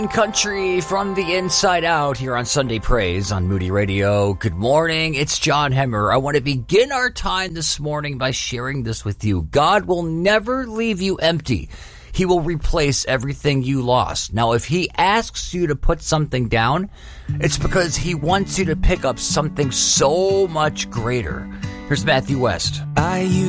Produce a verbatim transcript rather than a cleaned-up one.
Country from the inside out here on Sunday Praise on Moody Radio. Good morning. It's John Hemmer. I want to begin our time this morning by sharing this with you. God will never leave you empty. He will replace everything you lost. Now, if he asks you to put something down, it's because he wants you to pick up something so much greater. Here's Matthew West. I used